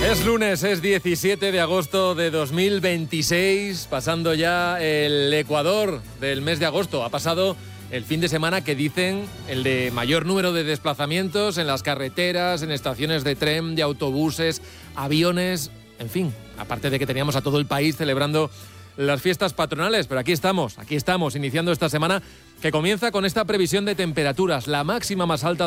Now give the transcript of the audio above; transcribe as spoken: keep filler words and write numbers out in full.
Es lunes, es diecisiete de agosto de dos mil veintiséis, pasando ya el Ecuador del mes de agosto. Ha pasado el fin de semana que dicen el de mayor número de desplazamientos en las carreteras, en estaciones de tren, de autobuses, aviones, en fin, aparte de que teníamos a todo el país celebrando las fiestas patronales, pero aquí estamos, aquí estamos, iniciando esta semana que comienza con esta previsión de temperaturas, la máxima más alta